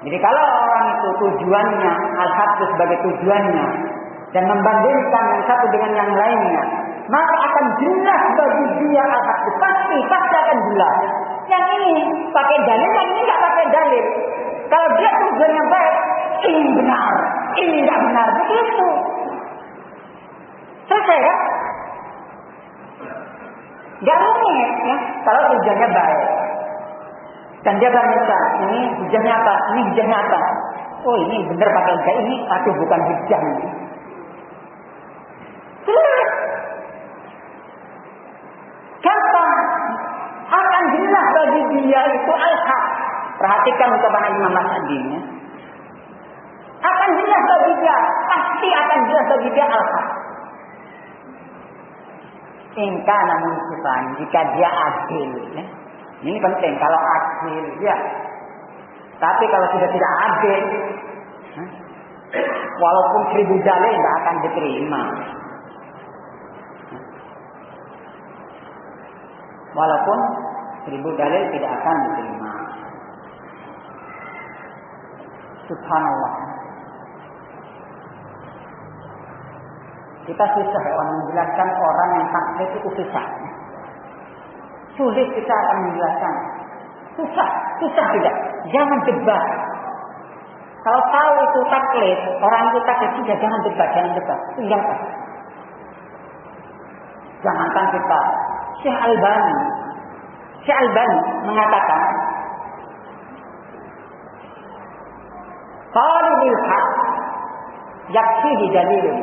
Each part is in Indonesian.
Jadi kalau orang itu tujuannya al-haq sebagai tujuannya dan membandingkan yang satu dengan yang lainnya, maka akan jelas bagi dia al-haq pasti akan jelas. Yang ini pakai dalil, yang ini nggak pakai dalil. Kalau dia tujuannya baik, ini benar, ini nggak benar, begitu. Selesai kan? Nggak rumit ya. Kalau tujuannya baik. Dan dia bandingkan, ini hujahnya apa? Ini hujahnya apa? Oh ini benar pakai hujah ini, tapi bukan hujah ini. Gampang. Akan jelas bagi dia itu al-haq. Perhatikan ucapan Imam As-Sa'di ya. Akan jelas bagi dia, pasti akan jelas bagi dia al-haq. Ingka namun sifan, jika dia adil ya. Ini penting kalau adil ya. Tapi kalau sudah tidak adil, walaupun 1000 dalil tidak akan diterima. Walaupun 1000 dalil tidak akan diterima. Subhanallah. Kita susah menjelaskan orang yang taklid itu susah. Sulit kita akan menjelaskan. Susah tidak. Jangan debat. Kalau tahu itu taklid, orang itu taklid sudah jangan debat. Tinggalkan. Jangankan kita. Syekh Albani mengatakan, talibul haq yakfihi dalilun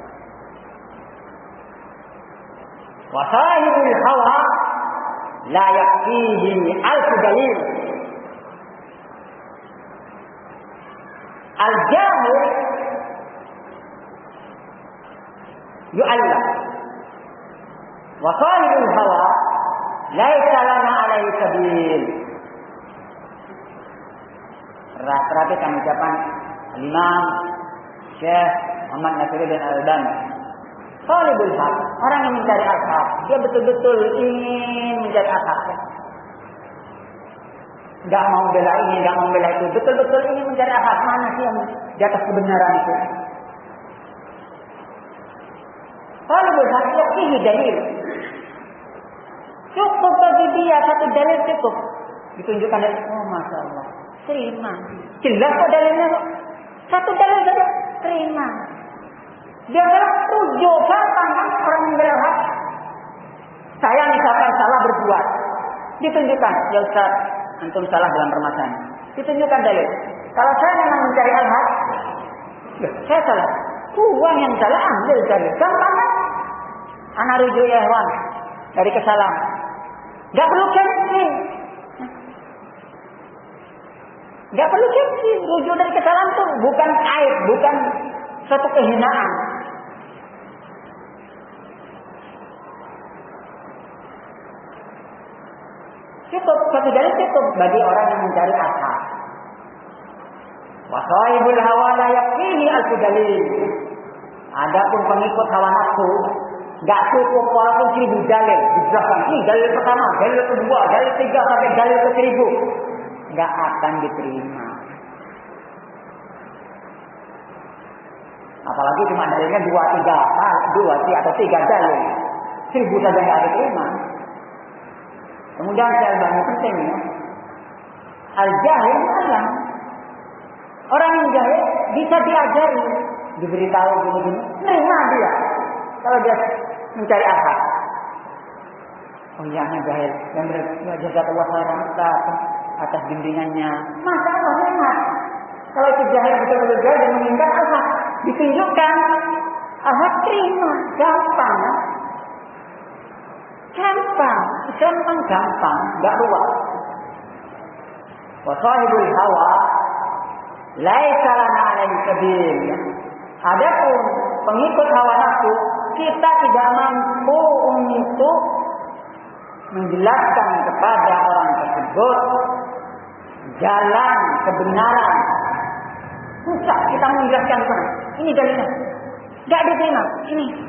wa sahibul hawa la yakfihi alf dalil. Al-jahil yu'allam wa sahibul hawa laisa lana alaihi sabil. Perhatikan ucapan Imam Syekh Muhammad Nasiruddin Al-Albani. Talibul haq, orang yang mencari al-haq, dia betul-betul ingin mencari al-haq. Enggak mau bela ini, enggak mau bela itu, betul-betul ingin mencari al-haq. Mana sih yang di atas kebenaran itu? Talibul haq yakfihi dalil. Cukup bagi dia satu dalil cukup. Ditunjukkan dari masya Allah. Terima. Jelas kok dalilnya kok. Satu dalil saja terima. Dia adalah tujuh gampang kan orang yang berhak. Saya misalkan salah berbuat. Ditunjukkan. Ya Ustaz, antum salah dalam permasalahan. Ditunjukkan dalil. Kalau saya memang mencari al-haq, ya, saya salah. Uang yang salah ambil dalil. Gampang kan? Ana rujuk ya hewan. Dari kesalahan. Gak perlu gengsi. Gak perlu gengsi. Rujuk dari kesalahan itu bukan aib, bukan suatu kehinaan. Cukup, satu dalil cukup bagi orang yang mencari akal. Wa sahibul hawa la yakfihi alfu dalil. Adapun pengikut hawa nafsu, gak cukup walaupun 1000 dalil. Dijelaskan, ini dalil pertama, dalil kedua, dalil ketiga sampai dalil ke 1000. Gak akan diterima. Apalagi cuma dalilnya 2 atau 3 dalil. 1000 saja gak diterima. Kemudian saya banyak penting ya. Al-jahil alam. Orang yang jahil bisa diajari, diberitahu gini-gini, nerima dia. Kalau dia mencari akal. Oh iya, jahil. Dan jazakallah khairan atas bimbingannya. Masya Allah, hemat. Kalau itu jahil betul-betul jahil dan menginginkan akal, ditunjukkan. Akal terima, gampang. Gampang, enggak luas. Wa sahibul hawa laisa lana alaihi sabil. Adapun pengikut hawa nafsu, kita tidak mampu untuk menjelaskan kepada orang tersebut jalan kebenaran. Susah kita menjelaskan, ini dalilnya. Enggak diterima. Ini